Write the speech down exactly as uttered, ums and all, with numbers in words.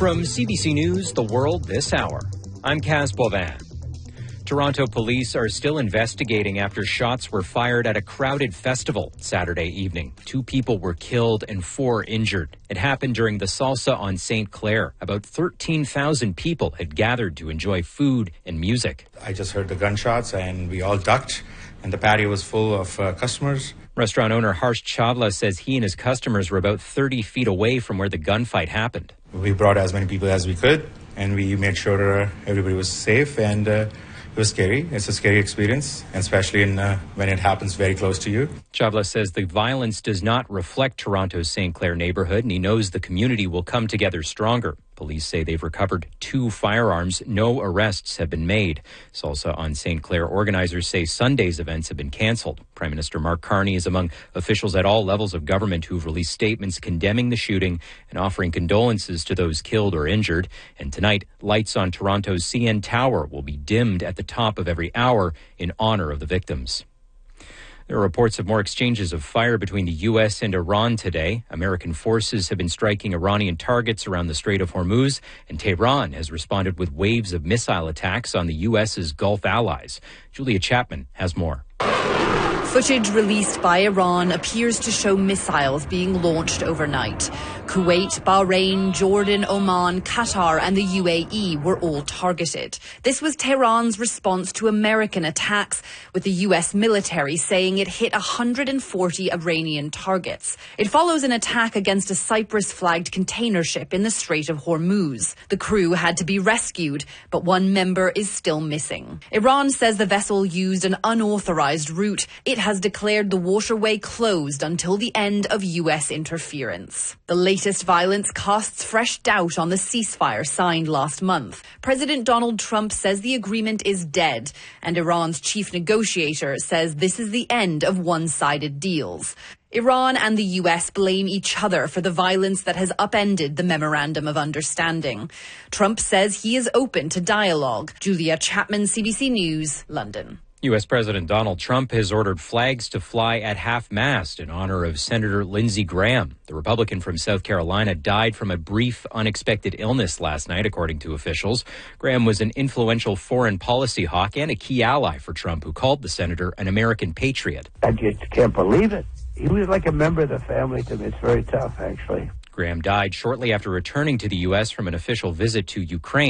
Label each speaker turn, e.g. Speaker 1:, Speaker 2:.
Speaker 1: From C B C News, The World This Hour, I'm Kaz Boivin. Toronto police are still investigating after shots were fired at a crowded festival Saturday evening. Two people were killed and four injured. It happened during the Salsa on Saint Clair. About thirteen thousand people had gathered to enjoy food and music.
Speaker 2: I just heard the gunshots and we all ducked, and the patio was full of uh, customers.
Speaker 1: Restaurant owner Harsh Chawla says he and his customers were about thirty feet away from where the gunfight happened.
Speaker 2: We brought as many people as we could, and we made sure uh, everybody was safe, and uh, it was scary. It's a scary experience, especially in, uh, when it happens very close to you.
Speaker 1: Chawla says the violence does not reflect Toronto's Saint Clair neighborhood, and he knows the community will come together stronger. Police say they've recovered two firearms. No arrests have been made. Salsa on Saint Clair organizers say Sunday's events have been canceled. Prime Minister Mark Carney is among officials at all levels of government who've released statements condemning the shooting and offering condolences to those killed or injured. And tonight, lights on Toronto's C N Tower will be dimmed at the top of every hour in honor of the victims. There are reports of more exchanges of fire between the U S and Iran today. American forces have been striking Iranian targets around the Strait of Hormuz, and Tehran has responded with waves of missile attacks on the U S's Gulf allies. Julia Chapman has more.
Speaker 3: Footage released by Iran appears to show missiles being launched overnight. Kuwait, Bahrain, Jordan, Oman, Qatar and the U A E were all targeted. This was Tehran's response to American attacks, with the U S military saying it hit one hundred forty Iranian targets. It follows an attack against a Cyprus-flagged container ship in the Strait of Hormuz. The crew had to be rescued, but one member is still missing. Iran says the vessel used an unauthorized route. It has declared the waterway closed until the end of U S interference. The latest violence casts fresh doubt on the ceasefire signed last month. President Donald Trump says the agreement is dead, and Iran's chief negotiator says this is the end of one-sided deals. Iran and the U S blame each other for the violence that has upended the Memorandum of Understanding. Trump says he is open to dialogue. Julia Chapman, C B C News, London.
Speaker 1: U S President Donald Trump has ordered flags to fly at half-mast in honor of Senator Lindsey Graham. The Republican from South Carolina died from a brief, unexpected illness last night, according to officials. Graham was an influential foreign policy hawk and a key ally for Trump, who called the senator an American patriot.
Speaker 4: I just can't believe it. He was like a member of the family to me. It's very tough, actually.
Speaker 1: Graham died shortly after returning to the U S from an official visit to Ukraine.